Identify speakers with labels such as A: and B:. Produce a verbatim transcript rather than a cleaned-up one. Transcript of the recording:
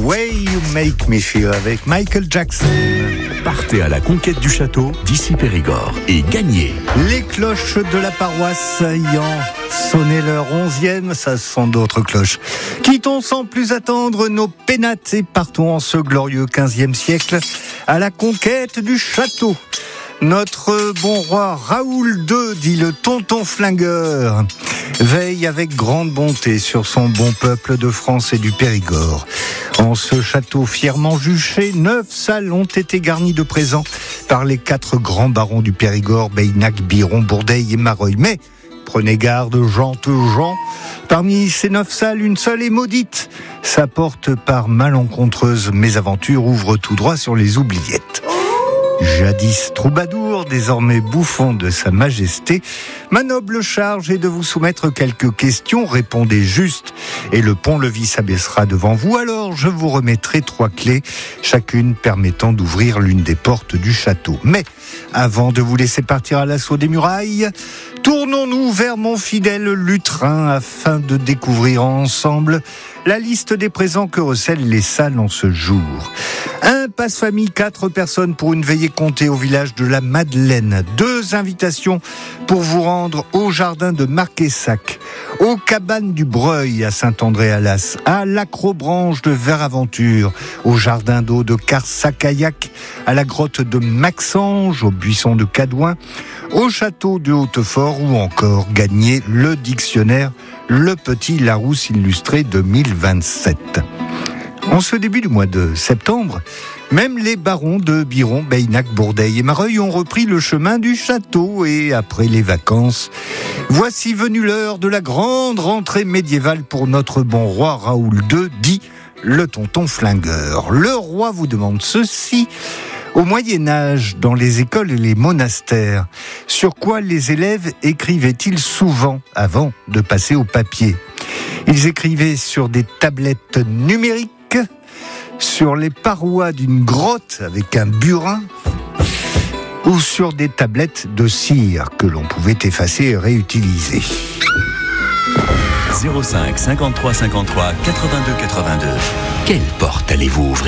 A: Way You Make Me Feel avec Michael Jackson.
B: Partez à la conquête du château d'ici Périgord et gagnez.
A: Les cloches de la paroisse ayant sonné leur onzième, ça sont d'autres cloches. Quittons sans plus attendre nos pénates et partons en ce glorieux quinzième siècle à la conquête du château. Notre bon roi Raoul deux, dit le tonton flingueur, veille avec grande bonté sur son bon peuple de France et du Périgord. En ce château fièrement juché, neuf salles ont été garnies de présents par les quatre grands barons du Périgord, Beynac, Biron, Bourdeil et Mareuil. Mais prenez garde, gentes gens, parmi ces neuf salles, une seule est maudite. Sa porte par malencontreuse mésaventure ouvre tout droit sur les oubliettes. Jadis troubadour, désormais bouffon de sa majesté, ma noble charge est de vous soumettre quelques questions, répondez juste et le pont-levis s'abaissera devant vous, alors je vous remettrai trois clés, chacune permettant d'ouvrir l'une des portes du château. Mais avant de vous laisser partir à l'assaut des murailles, tournons-nous vers mon fidèle lutrin afin de découvrir ensemble la liste des présents que recèlent les salles en ce jour. Un passe-famille, quatre personnes pour une veillée comptée au village de la Madeleine. Deux invitations pour vous rendre au jardin de Marquessac, aux cabanes du Breuil à Saint-André-à-Las, à l'Acrobranche de Veraventure, au jardin d'eau de Carsacaillac, à la grotte de Maxange, au buisson de Cadouin, au château de Hautefort ou encore gagner le dictionnaire Le Petit Larousse illustré deux mille vingt-sept. En ce début du mois de septembre, même les barons de Biron, Beynac, Bourdeil et Mareuil ont repris le chemin du château et après les vacances, voici venue l'heure de la grande rentrée médiévale pour notre bon roi Raoul deux, dit le tonton flingueur. Le roi vous demande ceci. Au Moyen-Âge, dans les écoles et les monastères, sur quoi les élèves écrivaient-ils souvent avant de passer au papier ? Ils écrivaient sur des tablettes numériques, sur les parois d'une grotte avec un burin, ou sur des tablettes de cire que l'on pouvait effacer et réutiliser.
B: zéro cinq cinquante-trois cinquante-trois quatre-vingt-deux quatre-vingt-deux. Quelle porte allez-vous ouvrir ?